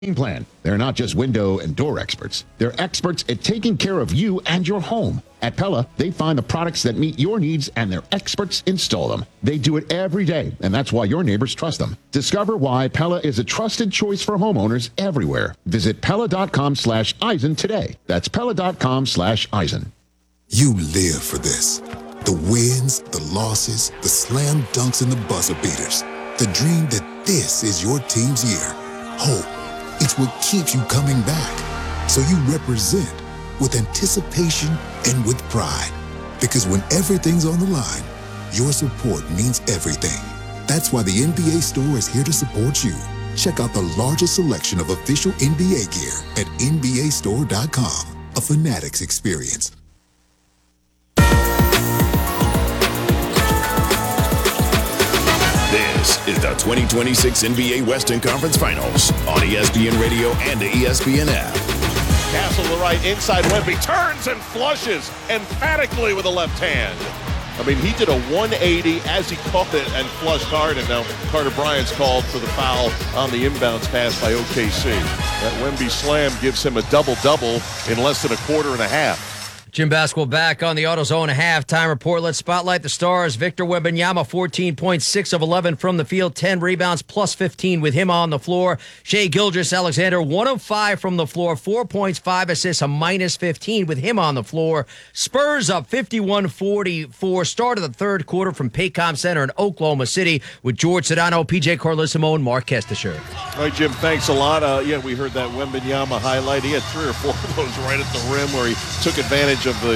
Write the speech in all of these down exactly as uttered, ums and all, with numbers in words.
Plan. They're not just window and door experts. They're experts at taking care of you and your home. At Pella, they find the products that meet your needs and their experts install them. They do it every day, and that's why your neighbors trust them. Discover why Pella is a trusted choice for homeowners everywhere. Visit Pella.com slash Eisen today. That's Pella.com slash Eisen. You live for this. The wins, the losses, the slam dunks, and the buzzer beaters. The dream that this is your team's year. Hope. It's what keeps you coming back. So you represent with anticipation and with pride. Because when everything's on the line, your support means everything. That's why the N B A Store is here to support you. Check out the largest selection of official N B A gear at N B A store dot com. A Fanatics experience. This is the twenty twenty-six N B A Western Conference Finals on E S P N Radio and the E S P N app. Castle to the right, inside Wemby, turns and flushes emphatically with a left hand. I mean, he did a one eighty as he caught it and flushed hard, and now Carter Bryant's called for the foul on the inbounds pass by O K C. That Wemby slam gives him a double-double in less than a quarter and a half. Jim Basketball back on the AutoZone halftime report. Let's spotlight the stars. Victor Wembanyama, fourteen point six of eleven from the field, ten rebounds, plus fifteen with him on the floor. Shai Gilgeous-Alexander, one of five from the floor, four points, five assists, a minus fifteen with him on the floor. Spurs up fifty-one forty-four. Start of the third quarter from Paycom Center in Oklahoma City with George Sedano, P J Carlissimo, and Mark Kestisher. All right, Jim, thanks a lot. Uh, yeah, we heard that Wembanyama highlight. He had three or four of those right at the rim where he took advantage of the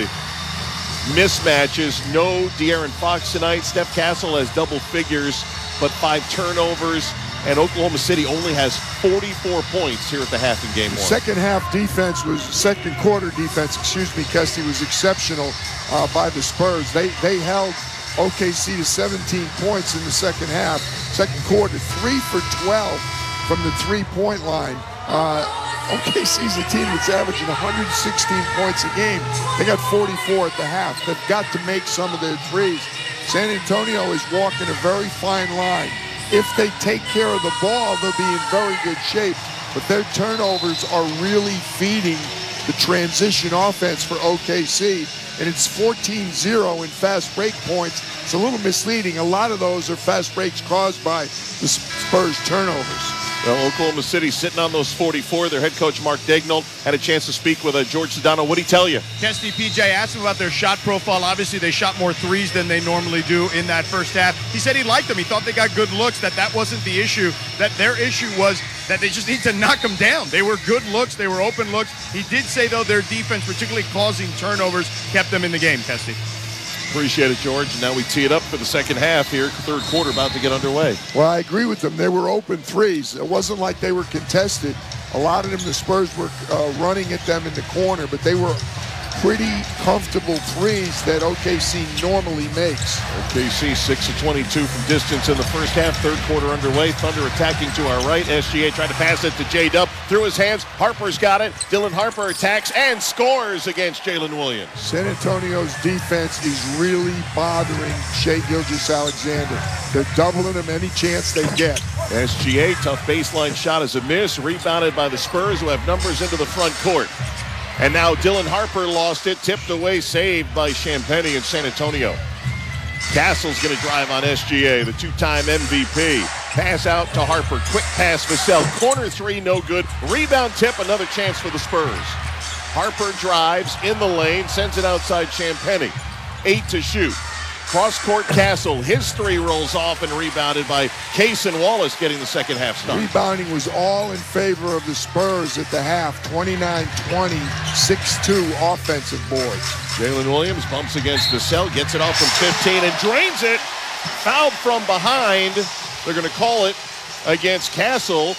mismatches. No De'Aaron Fox tonight. Steph Castle has double figures, but five turnovers. And Oklahoma City only has forty-four points here at the half in game one. Second half defense was, second quarter defense, excuse me, Kesty, was exceptional uh, by the Spurs. They they held O K C to seventeen points in the second half. Second quarter, three for twelve from the three-point line. Uh, O K C's a team that's averaging one hundred sixteen points a game. They got forty-four at the half. They've got to make some of their threes. San Antonio is walking a very fine line. If they take care of the ball, they'll be in very good shape. But their turnovers are really feeding the transition offense for O K C. And it's fourteen zero in fast break points. It's a little misleading. A lot of those are fast breaks caused by the Spurs turnovers. Well, Oklahoma City sitting on those forty-four. Their head coach, Mark Daigneault, had a chance to speak with uh, George Sedano. What did he tell you? Kesty, P J asked him about their shot profile. Obviously, they shot more threes than they normally do in that first half. He said he liked them. He thought they got good looks, that that wasn't the issue, that their issue was that they just need to knock them down. They were good looks. They were open looks. He did say, though, their defense, particularly causing turnovers, kept them in the game, Kesty. Appreciate it, George. And now we tee it up for the second half here. Third quarter about to get underway. Well, I agree with them. They were open threes. It wasn't like they were contested. A lot of them, the Spurs were uh, running at them in the corner, but they were pretty comfortable threes that O K C normally makes. O K C six of twenty-two from distance in the first half. Third quarter underway. Thunder attacking to our right. S G A tried to pass it to J-Dub. Through his hands. Harper's got it. Dylan Harper attacks and scores against Jalen Williams. San Antonio's defense is really bothering Shai Gilgeous-Alexander. They're doubling him any chance they get. S G A, tough baseline shot is a miss. Rebounded by the Spurs, who have numbers into the front court. And now Dylan Harper lost it, tipped away, saved by Champagnie in San Antonio. Castle's going to drive on S G A, the two-time M V P. Pass out to Harper, quick pass, Vassell. Corner three, no good. Rebound tip, another chance for the Spurs. Harper drives in the lane, sends it outside Champagnie. Eight to shoot. Cross-court Castle, his three rolls off and rebounded by Cason Wallace, getting the second half start. Rebounding was all in favor of the Spurs at the half, twenty-nine twenty, six two offensive boards. Jalen Williams bumps against Vassell, gets it off from fifteen and drains it. Fouled from behind. They're going to call it against Castle,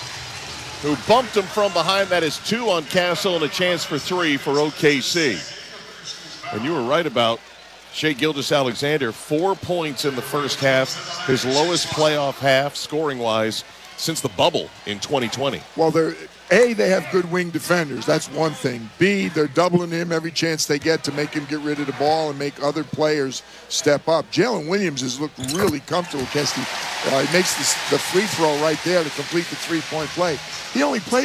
who bumped him from behind. That is two on Castle and a chance for three for O K C. And you were right about Shai Gilgeous-Alexander, four points in the first half, his lowest playoff half, scoring-wise, since the bubble in twenty twenty. Well, they're A, they have good wing defenders. That's one thing. B, they're doubling him every chance they get to make him get rid of the ball and make other players step up. Jalen Williams has looked really comfortable, Kesty. Uh, he makes this, the free throw right there to complete the three-point play. He only played